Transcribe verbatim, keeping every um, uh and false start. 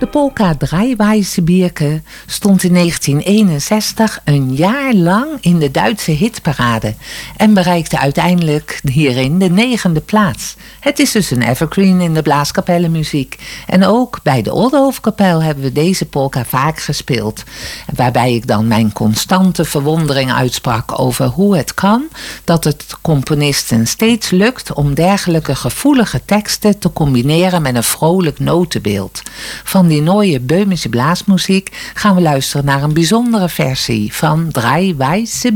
De polka Drei Weiße Birke stond in negentien eenenzestig een jaar lang in de Duitse hitparade en bereikte uiteindelijk hierin de negende plaats. Het is dus een evergreen in de blaaskapellenmuziek. En ook bij de Oldehofkapel hebben we deze polka vaak gespeeld. Waarbij ik dan mijn constante verwondering uitsprak over hoe het kan dat het componisten steeds lukt om dergelijke gevoelige teksten te combineren met een vrolijk notenbeeld. Van die mooie Böhmische blaasmuziek gaan we luisteren naar een bijzondere versie van Drei Weiße